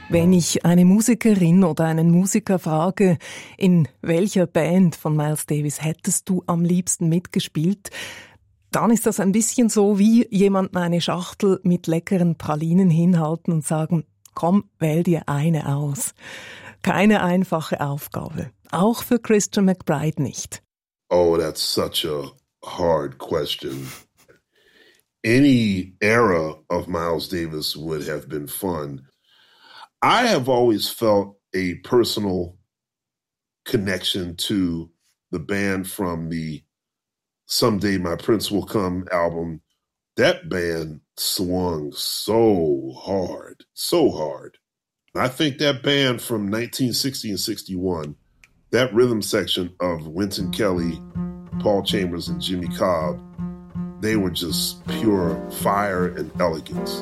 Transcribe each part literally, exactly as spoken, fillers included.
Wenn ich eine Musikerin oder einen Musiker frage, in welcher Band von Miles Davis hättest du am liebsten mitgespielt, dann ist das ein bisschen so, wie jemandem eine Schachtel mit leckeren Pralinen hinhalten und sagen, komm, wähl dir eine aus. Keine einfache Aufgabe. Auch für Christian McBride nicht. Oh, that's such a hard question. Any era of Miles Davis would have been fun. I have always felt a personal connection to the band from the Someday My Prince Will Come album. That band swung so hard, so hard. I think that band from nineteen sixty and sixty-one, that rhythm section of Wynton Kelly, Paul Chambers, and Jimmy Cobb, they were just pure fire and elegance.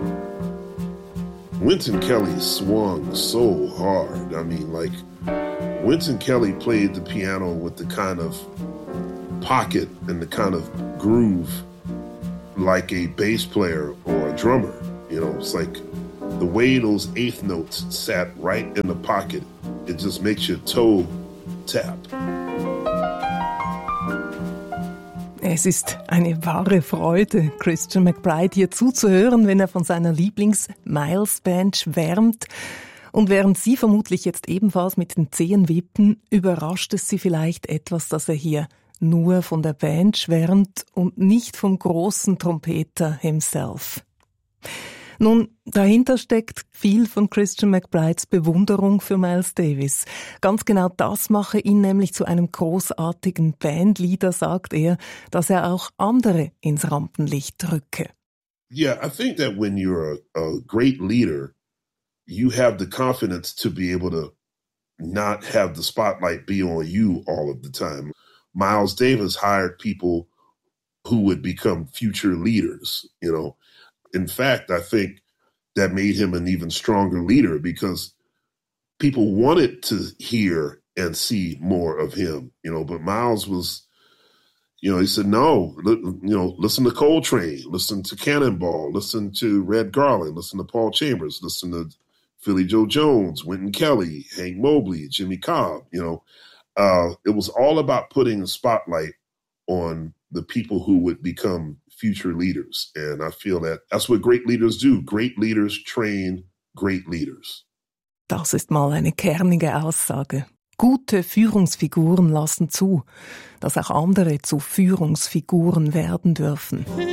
Wynton Kelly swung so hard. I mean, like, Wynton Kelly played the piano with the kind of pocket and the kind of groove like a bass player or a drummer. You know, it's like the way those eighth notes sat right in the pocket, it just makes your toe tap. Es ist eine wahre Freude, Christian McBride hier zuzuhören, wenn er von seiner Lieblings-Miles-Band schwärmt. Und während Sie vermutlich jetzt ebenfalls mit den Zehen wippen, überrascht es Sie vielleicht etwas, dass er hier nur von der Band schwärmt und nicht vom großen Trompeter himself. Nun, dahinter steckt viel von Christian McBrides Bewunderung für Miles Davis. Ganz genau das mache ihn nämlich zu einem großartigen Bandleader, sagt er, dass er auch andere ins Rampenlicht rücke. Yeah, I think that when you're a, a great leader, you have the confidence to be able to not have the spotlight be on you all of the time. Miles Davis hired people who would become future leaders, you know. In fact, I think that made him an even stronger leader because people wanted to hear and see more of him, you know, but Miles was, you know, he said, no, you know, listen to Coltrane, listen to Cannonball, listen to Red Garland, listen to Paul Chambers, listen to Philly Joe Jones, Wynton Kelly, Hank Mobley, Jimmy Cobb, you know. Uh, it was all about putting a spotlight on the people who would become future leaders. And I feel that that's what great leaders do. Great leaders train great leaders. Das ist mal eine kernige Aussage. Gute Führungsfiguren lassen zu, dass auch andere zu Führungsfiguren werden dürfen.